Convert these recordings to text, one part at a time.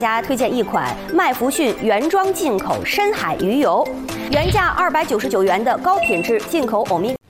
大家推荐一款麦福逊原装进口深海鱼油，原价299元的高品质进口欧米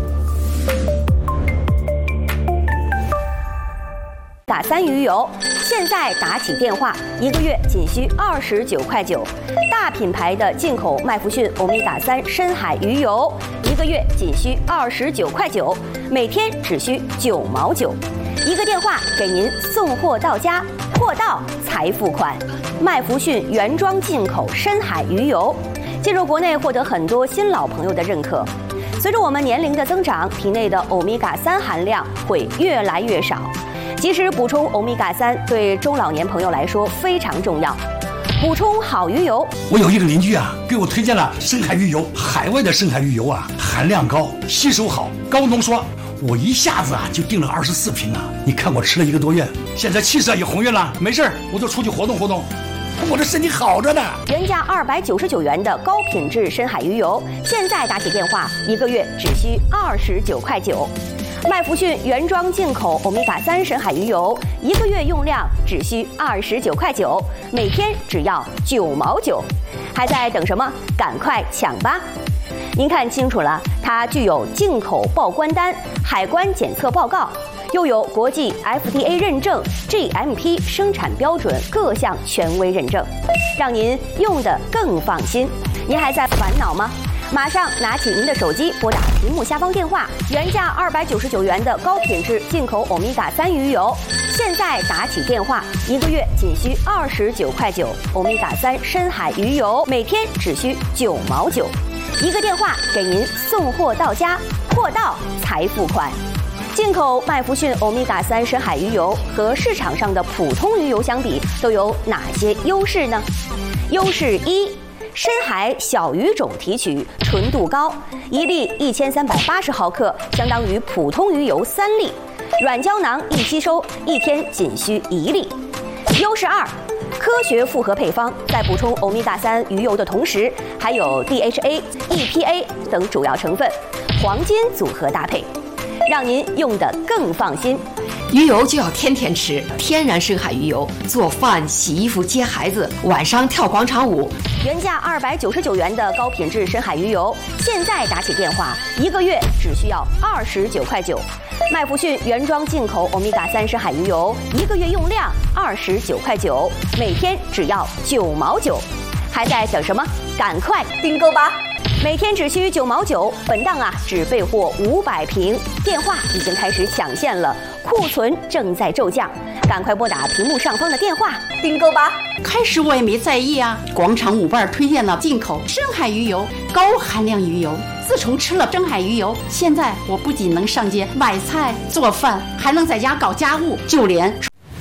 伽3鱼油，现在打起电话，1个月仅需29块9。大品牌的进口麦福逊欧米伽3深海鱼油，1个月仅需29块9，每天只需9毛9。一个电话给您送货到家，货到才付款。麦福逊原装进口深海鱼油，进入国内获得很多新老朋友的认可。随着我们年龄的增长，体内的欧米伽3含量会越来越少。及时补充欧米伽3对中老年朋友来说非常重要。补充好鱼油， 我有一个邻居啊，给我推荐了深海鱼油。海外的深海鱼油啊，含量高，吸收好，高浓缩。我一下子啊就订了24瓶啊！你看我吃了1个多月，现在气色也红润了。没事我就出去活动活动，我这身体好着呢。 原价299元的高品质深海鱼油，现在打起电话，1个月只需29块9。麦福逊原装进口欧米伽3深海鱼油，1个月用量只需29块9，每天只要9毛9。还在等什么？赶快抢吧！您看清楚了，它具有进口报关单、海关检测报告，又有国际 FDA 认证、GMP 生产标准各项权威认证，让您用得更放心。您还在烦恼吗？马上拿起您的手机，拨打屏幕下方电话，原价299元的高品质进口欧米伽3鱼油，现在打起电话，1个月仅需29块9。欧米伽3深海鱼油每天只需9毛9。一个电话给您送货到家，货到才付款。进口麦福逊欧米伽3深海鱼油和市场上的普通鱼油相比，都有哪些优势呢？优势1：深海小鱼种提取纯度高，1粒1380毫克，相当于普通鱼油3粒，软胶囊易吸收，1天仅需1粒。优势2：科学复合配方，在补充欧米伽3鱼油的同时，还有 DHA、EPA 等主要成分，黄金组合搭配，让您用得更放心。 鱼油就要天天吃，天然深海鱼油，做饭、洗衣服、接孩子，晚上跳广场舞。 原价299元的高品质深海鱼油，现在打起电话，1个月只需要29块9。麦福逊原装进口欧米伽3深海鱼油，1个月用量29块9，每天只要9毛9。还在等什么？赶快订购吧！每天只需9毛9，本档啊只备货500瓶，电话已经开始抢线了，库存正在骤降，赶快拨打屏幕上方的电话订购吧！ 开始我也没在意啊，广场舞伴推荐了进口深海鱼油，高含量鱼油。自从吃了深海鱼油，现在我不仅能上街买菜做饭，还能在家搞家务，就连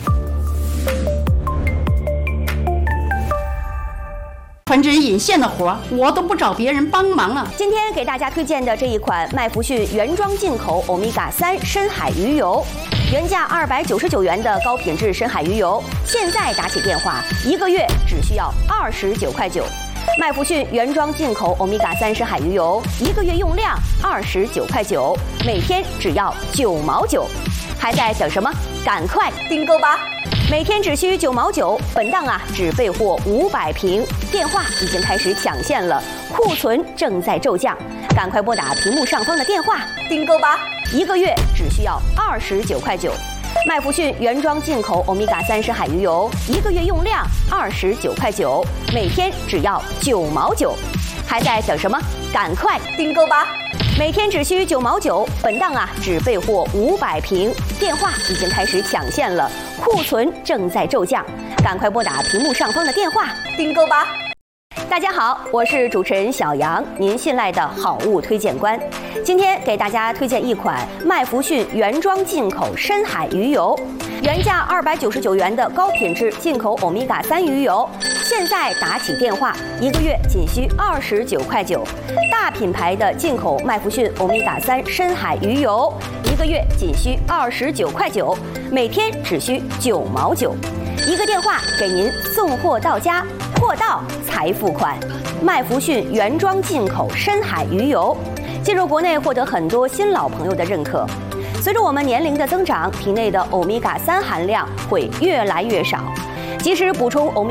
传针引线的活我都不找别人帮忙了。 今天给大家推荐的这一款麦福逊原装进口欧米伽3深海鱼油，原价299元的高品质深海鱼油，现在打起电话，1个月只需要29块9。麦福逊原装进口欧米伽3深海鱼油，1个月用量29块9，每天只要9毛9。还在等什么？赶快订购吧！每天只需9毛9，本档啊只备货500瓶，电话已经开始抢线了，库存正在骤降，赶快拨打屏幕上方的电话订购吧！1个月只需要29块9。麦福逊原装进口欧米伽3深海鱼油，1个月用量29块9，每天只要9毛9。还在等什么？赶快订购吧！每天只需9毛9，本档啊只备货500瓶，电话已经开始抢线了，库存正在骤降，赶快拨打屏幕上方的电话订购吧！大家好，我是主持人小杨，您信赖的好物推荐官。今天给大家推荐一款麦福逊原装进口深海鱼油，原价299元的高品质进口欧米伽3鱼油，现在打起电话，1个月仅需29块9。大品牌的进口麦福逊欧米伽3深海鱼油，1个月仅需29块9，每天只需9毛9。一个电话给您送货到家，货到才付款。麦福逊原装进口深海鱼油，进入国内获得很多新老朋友的认可。随着我们年龄的增长，体内的欧米伽3含量会越来越少。 及时补充欧米